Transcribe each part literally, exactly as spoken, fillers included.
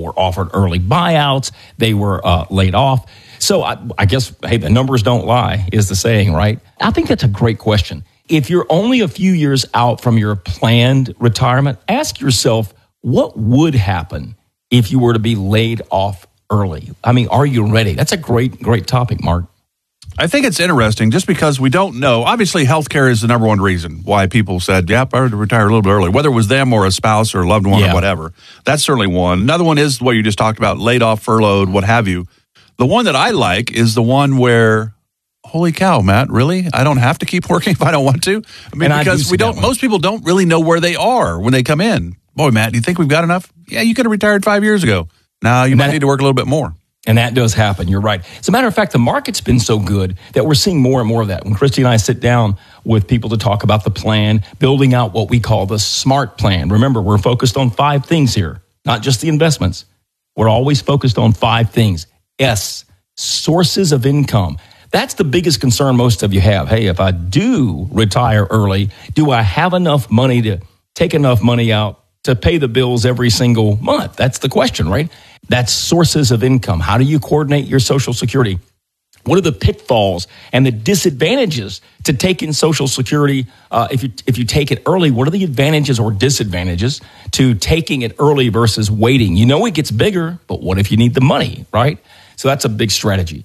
People were offered early buyouts. They were uh, laid off. So I, I guess, hey, the numbers don't lie is the saying, right? I think that's a great question. If you're only a few years out from your planned retirement, ask yourself, what would happen if you were to be laid off early? I mean, are you ready? That's a great, great topic, Mark. I think it's interesting just because we don't know. Obviously, healthcare is the number one reason why people said, yep, I would retire a little bit early, whether it was them or a spouse or a loved one yeah. or whatever. That's certainly one. Another one is what you just talked about, laid off, furloughed, what have you. The one that I like is the one where, holy cow, Matt, really? I don't have to keep working if I don't want to? I mean, and because we don't, most people don't really know where they are when they come in. Boy, Matt, do you think we've got enough? Yeah, you could have retired five years ago. Now you and might that, need to work a little bit more. And that does happen. You're right. As a matter of fact, the market's been so good that we're seeing more and more of that. When Christy and I sit down with people to talk about the plan, building out what we call the SMART plan. Remember, we're focused on five things here, not just the investments. We're always focused on five things. S, sources of income. That's the biggest concern most of you have. Hey, if I do retire early, do I have enough money to take enough money out to pay the bills every single month? That's the question, right? That's sources of income. How do you coordinate your Social Security? What are the pitfalls and the disadvantages to taking Social Security uh, if you if you take it early? What are the advantages or disadvantages to taking it early versus waiting? You know it gets bigger, but what if you need the money, right? So that's a big strategy.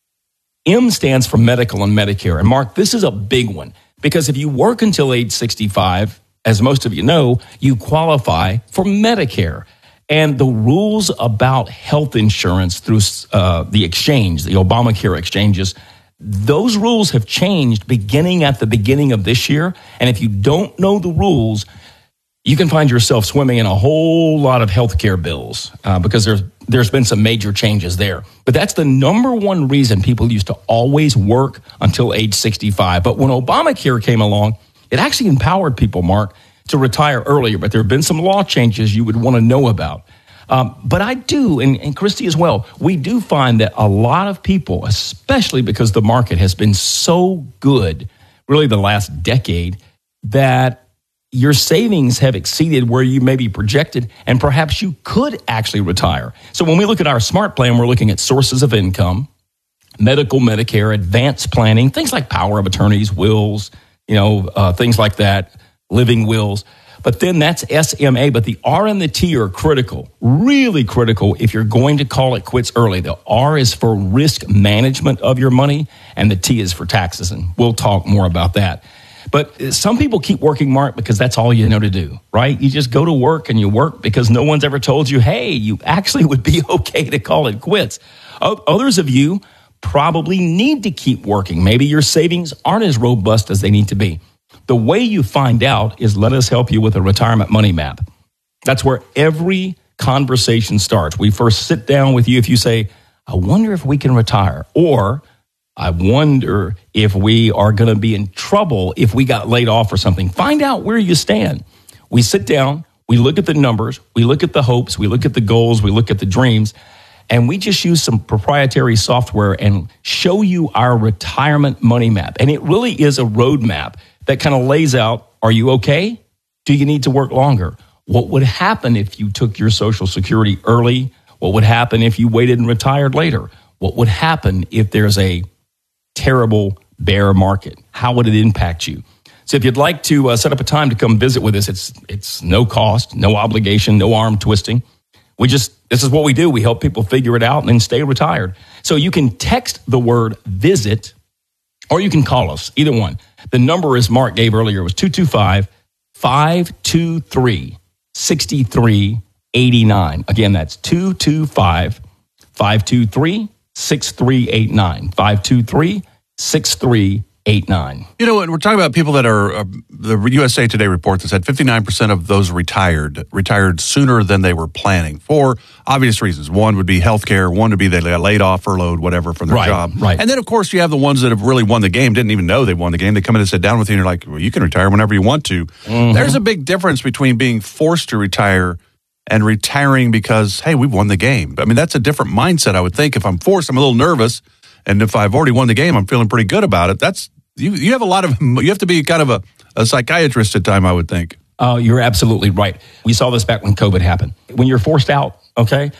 M stands for medical and Medicare. And Mark, this is a big one because if you work until age sixty-five, as most of you know, you qualify for Medicare. And the rules about health insurance through uh, the exchange, the Obamacare exchanges, those rules have changed beginning at the beginning of this year. And if you don't know the rules, you can find yourself swimming in a whole lot of healthcare bills uh, because there's there's been some major changes there. But that's the number one reason people used to always work until age sixty-five. But when Obamacare came along, it actually empowered people, Mark, to retire earlier. But there have been some law changes you would want to know about. Um, but I do, and, and Christy as well, we do find that a lot of people, especially because the market has been so good, really the last decade, that your savings have exceeded where you may be projected, and perhaps you could actually retire. So when we look at our SMART plan, we're looking at sources of income, medical, Medicare, advanced planning, things like power of attorneys, wills, you know, uh, things like that, living wills. But then that's S M A, but the R and the T are critical, really critical if you're going to call it quits early. The R is for risk management of your money, and the T is for taxes, and we'll talk more about that. But some people keep working, Mark, because that's all you know to do, right? You just go to work and you work because no one's ever told you, hey, you actually would be okay to call it quits. Others of you probably need to keep working. Maybe your savings aren't as robust as they need to be. The way you find out is let us help you with a retirement money map. That's where every conversation starts. We first sit down with you if you say, I wonder if we can retire, or I wonder if we are going to be in trouble if we got laid off or something. Find out where you stand. We sit down, we look at the numbers, we look at the hopes, we look at the goals, we look at the dreams, and we just use some proprietary software and show you our retirement money map. And it really is a roadmap that kind of lays out, are you okay? Do you need to work longer? What would happen if you took your Social Security early? What would happen if you waited and retired later? What would happen if there's a terrible bear market? How would it impact you? So if you'd like to uh, set up a time to come visit with us, it's it's no cost, no obligation, no arm twisting. We just, this is what we do. We help people figure it out and then stay retired. So you can text the word visit, or you can call us, either one. The number, as Mark gave earlier, was two two five, five two three, six three eight nine. Again, that's two two five, five two three, six three eight nine. five two three, six three eight nine. You know, we're talking about people that are, uh, the U S A Today report that said fifty-nine percent of those retired, retired sooner than they were planning for obvious reasons. One would be healthcare, one would be they got laid off, furloughed, whatever, from their right, job. Right. And then, of course, you have the ones that have really won the game, didn't even know they won the game. They come in and sit down with you and you're like, well, you can retire whenever you want to. Mm-hmm. There's a big difference between being forced to retire and retiring because, hey, we've won the game. I mean, that's a different mindset, I would think. If I'm forced, I'm a little nervous. And if I've already won the game, I'm feeling pretty good about it. That's you. You have a lot of. You have to be kind of a, a psychiatrist at time, I would think. Oh, you're absolutely right. We saw this back when COVID happened. When you're forced out, okay,